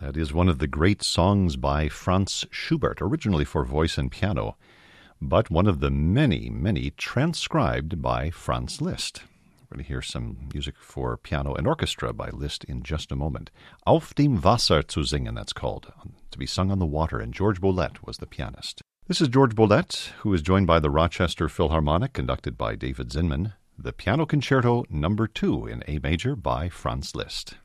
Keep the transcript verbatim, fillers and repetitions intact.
That is one of the great songs by Franz Schubert, originally for voice and piano, but one of the many, many transcribed by Franz Liszt. We're going to hear some music for piano and orchestra by Liszt in just a moment. Auf dem Wasser zu singen, that's called, to be sung on the water, and George Boulette was the pianist. This is George Boulette, who is joined by the Rochester Philharmonic, conducted by David Zinman, the Piano Concerto Number two in A major by Franz Liszt.